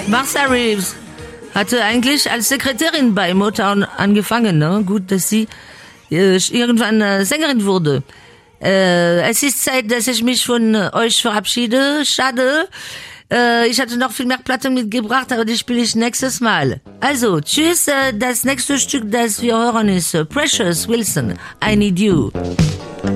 Martha Reeves hatte eigentlich als Sekretärin bei Motown angefangen, ne? Gut, dass sie irgendwann Sängerin wurde. Es ist Zeit, dass ich mich von euch verabschiede. Schade. Ich hatte noch viel mehr Platten mitgebracht, aber die spiele ich nächstes Mal. Also, tschüss. Das nächste Stück, das wir hören, ist Precious Wilson, I Need You.